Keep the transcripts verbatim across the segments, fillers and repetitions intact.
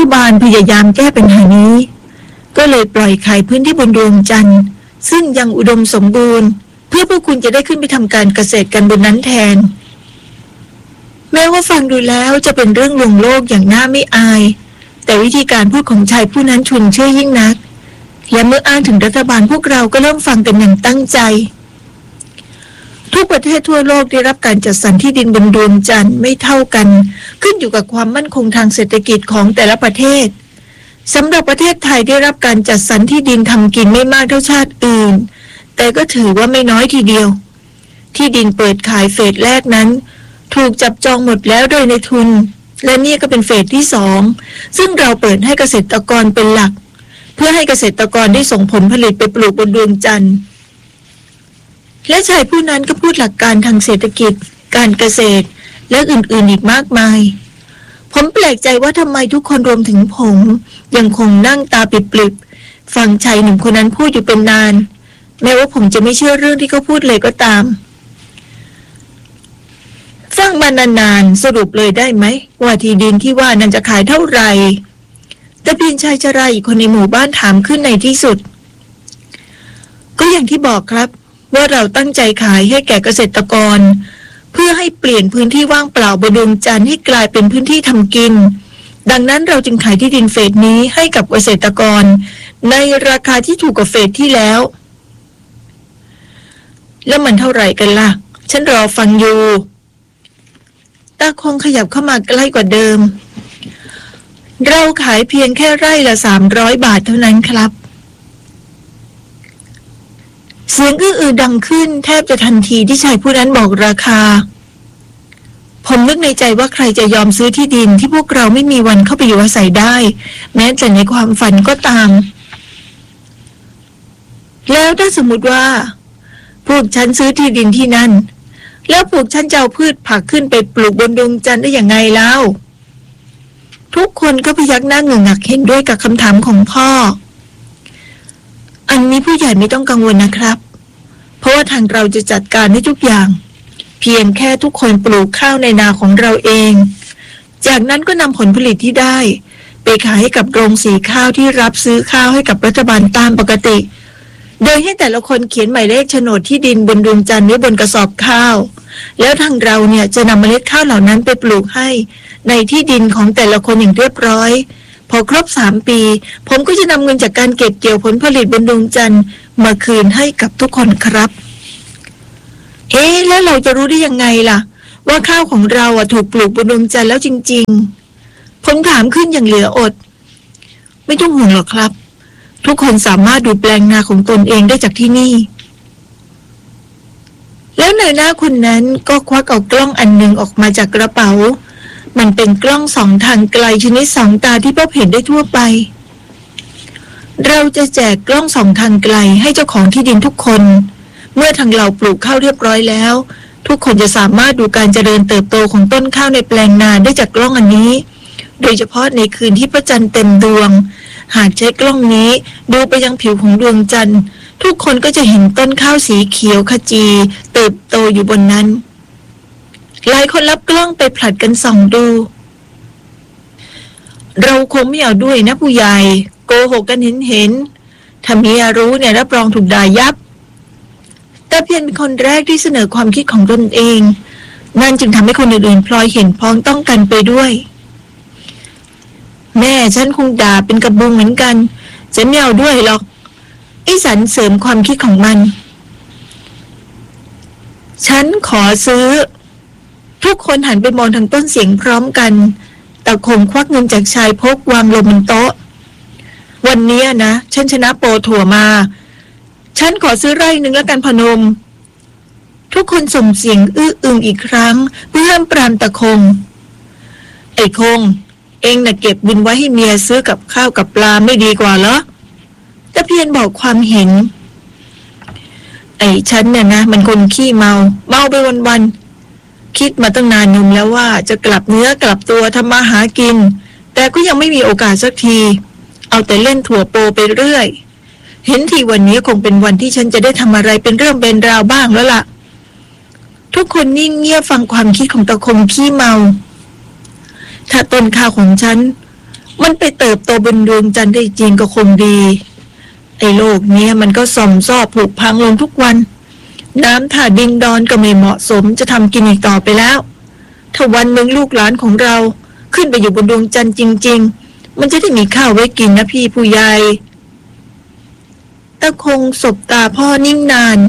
บาลพยายามแก้ปัญหานี้ก็เลยปล่อยขายพื้นที่บนดวงจันทร์ซึ่งยังอุดมสมบูรณ์เพื่อพวกคุณจะได้ขึ้นไปทำการเกษตรกันบนนั้นแทนแม้ว่าฟังดูแล้วจะเป็นเรื่องลวงโลกอย่างน่าไม่อายแต่วิธีการพูดของชายผู้นั้นชวนเชื่อยิ่งนักและเมื่ออ้างถึงรัฐบาลพวกเราก็เริ่มฟังกันอย่างตั้งใจทุกประเทศทั่วโลกได้รับการจัดสรรที่ดินบนดวงจันทร์ไม่เท่ากันขึ้นอยู่กับความมั่นคงทางเศรษฐกิจของแต่ละประเทศสำหรับประเทศไทยได้รับการจัดสรรที่ดินทำกินไม่มากเท่าชาติอื่นแต่ก็ถือว่าไม่น้อยทีเดียวที่ดินเปิดขายเฟสแรกนั้นถูกจับจองหมดแล้วโดยในทุนและนี่ก็เป็นเฟสที่สองซึ่งเราเปิดให้เกษตรกรเป็นหลักเพื่อให้เกษตรกรได้ส่งผลผลิตไปปลูกบนดวงจันทร์และชายผู้นั้นก็พูดหลักการทางเศรษฐกิจการเกษตรและอื่นๆอีกมากมายผมแปลกใจว่าทำไมทุกคนรวมถึงผมยังคงนั่งตาปิบๆฟังชายหนุ่มคนนั้นพูดอยู่เป็นนานแม้ว่าผมจะไม่เชื่อเรื่องที่เขาพูดเลยก็ตามฟังมานานๆสรุปเลยได้ไหมว่าที่ดินที่ว่านั้นจะขายเท่าไหร่แต่เพียงชายชราอีกคนในหมู่บ้านถามขึ้นในที่สุดก็อย่างที่บอกครับว่าเราตั้งใจขายให้แก่เกษตรกรเพื่อให้เปลี่ยนพื้นที่ว่างเปล่าบนดวงจันทร์ให้กลายเป็นพื้นที่ทำกินดังนั้นเราจึงขายที่ดินเฟสนี้ให้กับเกษตรกรในราคาที่ถูกกว่าเฟสที่แล้วแล้วมันเท่าไหร่กันล่ะฉันรอฟังอยู่ตาคงขยับเข้ามาใกล้กว่าเดิมเราขายเพียงแค่ไร่ละสามร้อยบาทเท่านั้นครับเสียงอื้ออือดังขึ้นแทบจะทันทีที่ชายผู้นั้นบอกราคาผมนึกในใจว่าใครจะยอมซื้อที่ดินที่พวกเราไม่มีวันเข้าไปอยู่อาศัยได้แม้แต่ในความฝันก็ตามแล้วถ้าสมมติว่าพวกฉันซื้อที่ดินที่นั่นแล้วพวกฉันจะเอาพืชผักขึ้นไปปลูกบนดวงจันทร์ได้อย่างไงเล่าทุกคนก็พยักหน้าเงือกงักเห็นด้วยกับคำถามของพ่ออันนี้ผู้ใหญ่ไม่ต้องกังวลนะครับเพราะว่าทางเราจะจัดการให้ทุกอย่างเพียงแค่ทุกคนปลูกข้าวในนาของเราเองจากนั้นก็นำผลผลิตที่ได้ไปขายให้กับโรงสีข้าวที่รับซื้อข้าวให้กับรัฐบาลตามปกติโดยให้แต่ละคนเขียนหมายเลขโฉนดที่ดินบนดวงจันทร์ไว้บนกระสอบข้าวแล้วทางเราเนี่ยจะนำเมล็ดข้าวเหล่านั้นไปปลูกให้ในที่ดินของแต่ละคนอย่างเรียบร้อยพอครบสามปีผมก็จะนำเงินจากการเก็บเกี่ยวผลผลิตบนดวงจันทร์มาคืนให้กับทุกคนครับเอ๊ะแล้วเราจะรู้ได้ยังไงล่ะว่าข้าวของเราอ่ะถูกปลูกบนดวงจันทร์แล้วจริงๆผมถามขึ้นอย่างเหลืออดไม่ต้องห่วงหรอกครับทุกคนสามารถดูแปลงนาของตนเองได้จากที่นี่แล้วนายหน้าคนนั้นก็ควักเอากล้องอันหนึ่งออกมาจากกระเป๋ามันเป็นกล้องสองทางไกลชนิดสองตาที่พบเห็นได้ทั่วไปเราจะแจกกล้องสองทางไกลให้เจ้าของที่ดินทุกคนเมื่อทางเราปลูกข้าวเรียบร้อยแล้วทุกคนจะสามารถดูการเจริญเติบโตของต้นข้าวในแปลงนาได้จากกล้องอันนี้โดยเฉพาะในคืนที่พระจันทร์เต็มดวงหากใช้กล้องนี้ดูไปยังผิวของดวงจันทร์ทุกคนก็จะเห็นต้นข้าวสีเขียวขจีเติบโตอยู่บนนั้นหลายคนรับกล้องไปผลัดกันส่องดูเราคงไม่เอาด้วยนะผู้ใหญ่โกหกกันเห็นเห็นถ้าเมียรู้เนี่ยรับรองถูกด่ายับแต่เพียงเป็นคนแรกที่เสนอความคิดของตนเองนั่นจึงทำให้คนอื่นๆพลอยเห็นพ้องต้องกันไปด้วยแม่ฉันคงด่าเป็นกระบุงเหมือนกันจะไม่เอาด้วยหรอกไอ้สันเสริมความคิดของมันฉันขอซื้อทุกคนหันไปมองทางต้นเสียงพร้อมกันตะคงควักเงินจากชายพกวางลงบนโต๊ะวันนี้นะฉันชนะโปรถั่วมาฉันขอซื้อไร่หนึ่งแล้วกันพนมทุกคนส่งเสียงอื้ออึงอีกครั้งเพื่อห้ามปรามตะคงไอ้คงเองน่ะเก็บบินไว้ให้เมียซื้อกับข้าวกับปลาไม่ดีกว่าเหรอตะเพียนบอกความเห็นไอ้ฉันเนี่ยนะมันคนขี้เมาเมาไปวันๆคิดมาตั้งนานนุ่มแล้วว่าจะกลับเนื้อกลับตัวทำมาหากินแต่ก็ยังไม่มีโอกาสสักทีเอาแต่เล่นถั่วโปไปเรื่อยเห็นทีวันนี้คงเป็นวันที่ฉันจะได้ทำอะไรเป็นเรื่องเป็นราวบ้างแล้วล่ะทุกคนนิ่งเงียบฟังความคิดของตะคงขี้เมาถ้าต้นข้าวของฉันมันไปเติบโตบนดวงจันทร์ได้จริงก็คงดีไอ้โลกเนี้ยมันก็ส่อมซ่อผุพังลงทุกวันน้ำท่าดินดอนก็ไม่เหมาะสมจะทำกินอีกต่อไปแล้วถ้าวันหนึ่งลูกหลานของเราขึ้นไปอยู่บนดวงจันทร์จริงๆมันจะได้มีข้าวไว้กินนะพี่ผู้ใหญ่ตาคงสบตาพ่อนิ่งนาน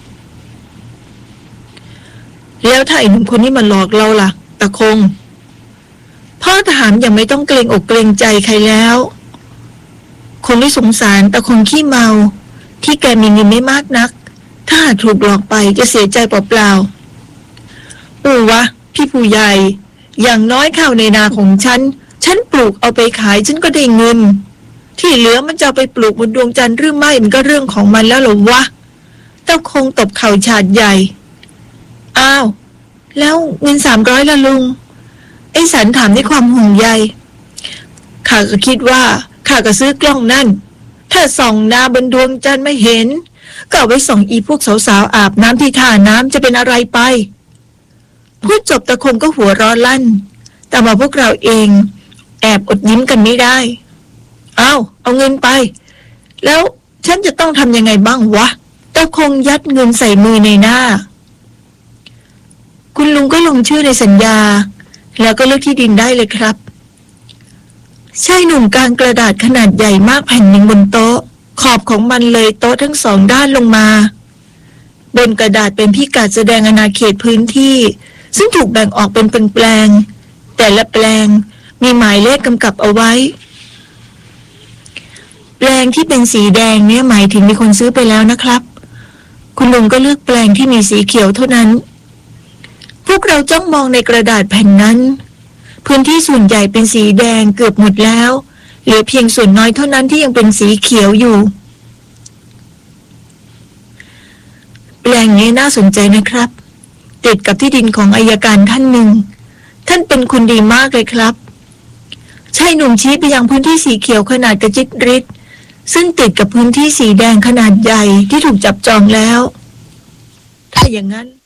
แล้วถ้าไอ้หนุ่มคนนี้มาหลอกเราล่ะตาคงพ่อถามอย่างไม่ต้องเกรงอกเกรงใจใครแล้วคงไม่สงสารตาคงขี้เมาที่แกมีเงินไม่มากนักถ้าถูกหลอกไปจะเสียใจเปล่าๆอู้วะพี่ผู้ใหญ่อย่างน้อยข้าวในนาของฉันฉันปลูกเอาไปขายฉันก็ได้เงินที่เหลือมันจะไปปลูกบนดวงจันทร์หรือไม่มันก็เรื่องของมันแล้วหรอวะเต้าคงตบเข่าฉาดใหญ่อ้าวแล้วเงินสามร้อยละลุงไอ้สันถามด้วยความห่วงใยข้าก็คิดว่าข้าก็ซื้อกล้องนั่นถ้าส่องนาบนดวงจันทร์ไม่เห็นก็เอาไว้ส่องอีพวกสาวๆอาบน้ำที่ท่าน้ำจะเป็นอะไรไปพูดจบตะคงก็หัวเร้อนลั่นแต่มาพวกเราเองแอบอดยิ้มกันไม่ได้เอาเอาเงินไปแล้วฉันจะต้องทำยังไงบ้างวะตะคงยัดเงินใส่มือในหน้าคุณลุงก็ลงชื่อในสัญญาแล้วก็เลือกที่ดินได้เลยครับชายหนุ่มกางกระดาษขนาดใหญ่มากแผ่นหนึ่งบนโต๊ะขอบของมันเลยโต๊ะทั้งสองด้านลงมาบนกระดาษเป็นพิกัดแสดงอาณาเขตพื้นที่ซึ่งถูกแบ่งออกเป็นแปลงๆแต่ละแปลงมีหมายเลขกำกับเอาไว้แปลงที่เป็นสีแดงเนี่ยหมายถึงมีคนซื้อไปแล้วนะครับคุณลุงก็เลือกแปลงที่มีสีเขียวเท่านั้นพวกเราจ้องมองในกระดาษแผ่นนั้นพื้นที่ส่วนใหญ่เป็นสีแดงเกือบหมดแล้วเหลือเพียงส่วนน้อยเท่านั้นที่ยังเป็นสีเขียวอยู่แปลงนี้น่าสนใจนะครับติดกับที่ดินของอัยการท่านหนึ่งท่านเป็นคนดีมากเลยครับชายหนุ่มชี้ไปยังพื้นที่สีเขียวขนาดกระจิตริดซึ่งติดกับพื้นที่สีแดงขนาดใหญ่ที่ถูกจับจองแล้วถ้าอย่างนั้น